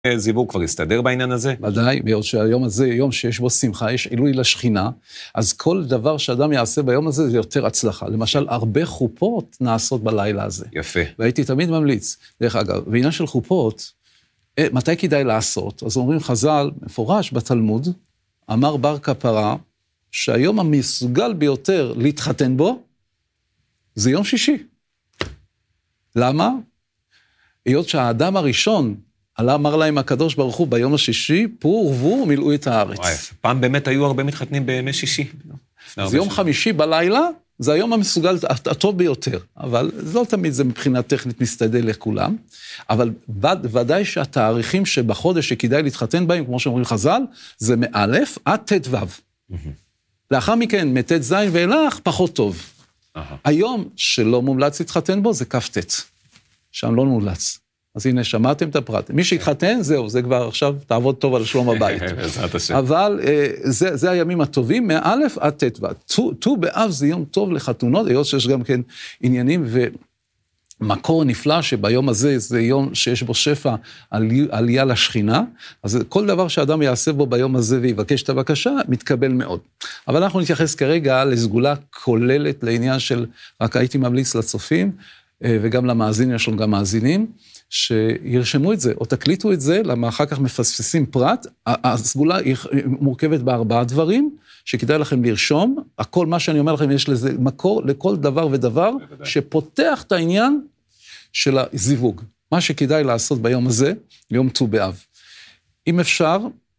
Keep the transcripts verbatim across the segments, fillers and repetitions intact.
זיווג כבר הסתדר בעניין הזה? ודאי, בגלל שהיום הזה, יום שיש בו שמחה, יש עילוי לשכינה, אז כל דבר שאדם יעשה ביום הזה זה יותר הצלחה. למשל, הרבה חופות נעשות בלילה הזה. יפה. והייתי תמיד ממליץ. דרך אגב, בעניין של חופות, מתי כדאי לעשות? אז אומרים חז"ל, מפורש בתלמוד, אמר בר כפרה, שהיום המסוגל ביותר להתחתן בו, זה יום שישי. למה? היות שהאדם הראשון, עלה אמר להם הקדוש ברוך הוא ביום השישי, פרו ורבו ומילאו את הארץ. וואי, פעם באמת היו הרבה מתחתנים בימי שישי. אז יום חמישי בלילה, זה היום המסוגל הטוב ביותר, אבל לא תמיד זה מבחינה טכנית מסתדר לכולם, אבל ודאי שהתאריכים שבחודש שכדאי להתחתן בהם, כמו שאומרים חז"ל, זה מאלף עד ת' ו'. לאחר מכן, מת' ז' ואילך, פחות טוב. היום שלא מומלץ להתחתן בו, זה כ' ט'. שם לא מומלץ. אז הנה, שמעתם את הפרט. מי שהתחתן, זהו, זה כבר עכשיו תעבוד טוב על שלום הבית. אבל זה, זה הימים הטובים, מאלף עד ת' ו'. ט"ו באב זה יום טוב לחתונות, היות שיש גם כן עניינים ומקור נפלא שביום הזה זה יום שיש בו שפע עלייה לשכינה, אז כל דבר שאדם יעשה בו ביום הזה ויבקש את הבקשה, מתקבל מאוד. אבל אנחנו נתייחס כרגע לסגולה כוללת לעניין של, רק הייתי ממליץ לצופים, וגם למאזינים, יש לנו גם מאזינים, שירשמו את זה, או תקליטו את זה, למה אחר כך מפספסים פרט. הסגולה היא מורכבת בארבעה דברים, שכדאי לכם לרשום, הכל מה שאני אומר לכם, יש לזה מקור לכל דבר ודבר, שפותח את העניין של הזיווג. מה שכדאי לעשות ביום הזה, יום ט"ו באב. אם אפשר,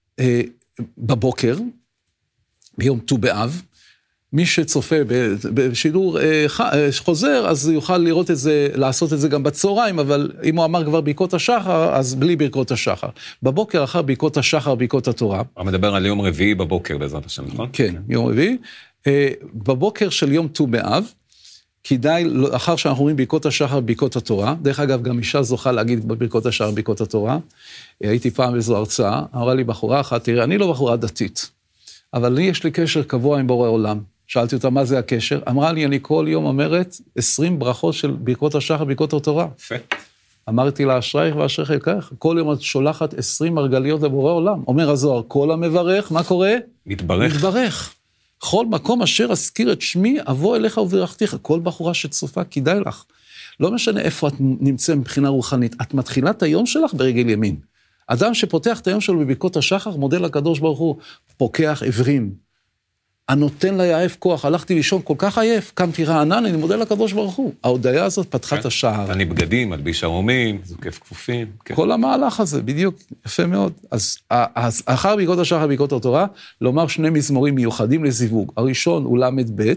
בבוקר, ביום ט"ו באב, מי שצופה בשידור חוזר, אז יוכל לראות את זה, לעשות את זה גם בצהריים, אבל אם הוא אמר כבר ברכות השחר, אז בלי ברכות השחר. בבוקר אחר ברכות השחר, ברכות התורה. הוא מדבר על יום רביעי בבוקר, בעזרת השם, נכון? כן, יום רביעי. בבוקר של יום ט"ו באב, כדאי, אחר שאנחנו אומרים ברכות השחר, ברכות התורה, דרך אגב, גם אישה זוכה להגיד ברכות השחר, ברכות התורה. הייתי פעם באיזו הרצאה, אמרה לי בחורה אחת, תראה, אני לא בחורה דתית, אבל לי יש לי קשר קבוע עם בורא עולם. שאלתי אותה מה זה הקשר, אמרה לי, אני כל יום אומרת עשרים ברכות של ברכות השחר, ברכות התורה. יפה. אמרתי לה, אשרייך ואשריך יקייך, כל יום את שולחת עשרים מרגליות לבורא עולם. אומר הזוהר, כל המברך, מה קורה? מתברך. מתברך. כל מקום אשר אזכיר את שמי, אבוא אליך וברכתיך. כל בחורה שצופה, כדאי לך. לא משנה איפה את נמצאת מבחינה רוחנית, את מתחילה את היום שלך ברגל ימין. אדם שפותח את היום שלו בברכות השחר, מודה לקדוש ברוך הוא, פוקח עברים. הנותן לי עייף כוח, הלכתי לישון כל כך עייף, קמתי רענן, אני מודה לקדוש ברוך הוא. ההודעה הזאת פתחה את השער. אני בגדים, מלביש ערומים, זוקף כפופים. כל המהלך הזה, בדיוק, יפה מאוד. אז אחר ברכות השחר, ברכות התורה, לומר שני מזמורים מיוחדים לזיווג. הראשון הוא למד ב'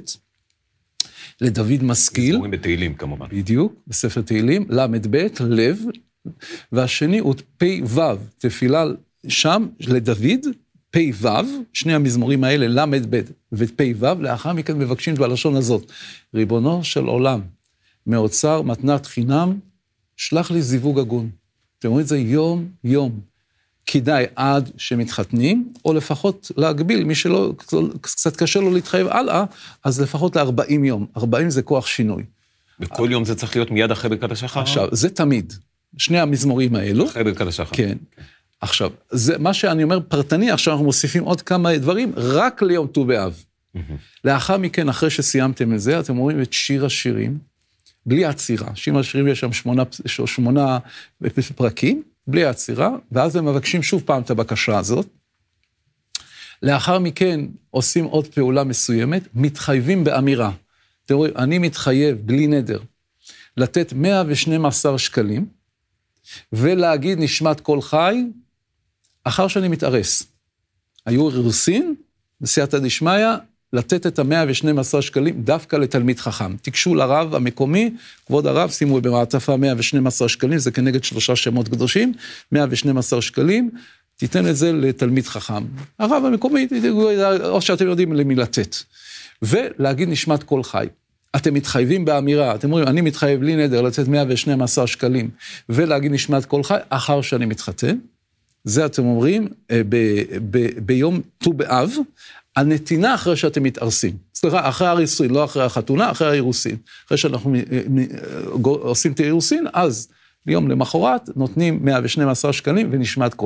לדוד משכיל. מזמורים בתהילים כמובן. בדיוק, בספר תהילים, למד ב' לב, והשני הוא פי ו' תפילה שם לדוד, פי ו', שני המזמורים האלה, למד ב' ופי ו', לאחר מכן מבקשים בלשון הזאת, ריבונו של עולם, מאוצר מתנת חינם, שלח לי זיווג הגון. אתם רואים את זה יום יום. כדאי עד שמתחתנים, או לפחות להגביל, מי שלא, קצת קשה לו להתחייב הלאה, אז לפחות ל-ארבעים יום. ארבעים זה כוח שינוי. וכל יום זה צריך להיות מיד אחרי ברכת השחר? עכשיו, זה תמיד. שני המזמורים האלו. אחרי ברכת השחר. כן. עכשיו, זה מה שאני אומר פרטני, עכשיו אנחנו מוסיפים עוד כמה דברים, רק ליום ט"ו באב. לאחר מכן, אחרי שסיימתם את זה, אתם רואים את שיר השירים, בלי עצירה. שיר השירים יש שם שמונה, שמונה פרקים, בלי עצירה, ואז הם מבקשים שוב פעם את הבקשה הזאת. לאחר מכן, עושים עוד פעולה מסוימת, מתחייבים באמירה. אתם רואים, אני מתחייב בלי נדר, לתת מאה ושנים עשר שקלים, ולהגיד נשמת כל חי, אחר שאני מתארס. היו אירוסין, בסייעתא דשמיא, לתת את ה-מאה ושנים עשר שקלים דווקא לתלמיד חכם. תיגשו לרב המקומי, כבוד הרב, שימו במעטפה מאה ושנים עשר שקלים, זה כנגד שלושה שמות קדושים, מאה ושנים עשר שקלים, תיתן את זה לתלמיד חכם. הרב המקומי, או שאתם יודעים למי לתת. ולהגיד נשמת כל חי. אתם מתחייבים באמירה, אתם אומרים, אני מתחייב לי נדר לתת מאה ושנים עשר שקלים, ולהגיד נשמת כל חי, אחר שאני מתחתן. זה אתם אומרים, ב, ב, ביום ט"ו באב, הנתינה אחרי שאתם מתארסים. סליחה, אחרי הריסין, לא אחרי החתונה, אחרי האירוסין. אחרי שאנחנו עושים את האירוסין, אז ליום למחרת נותנים מאה ושנים עשר שקלים ונשמעת כל.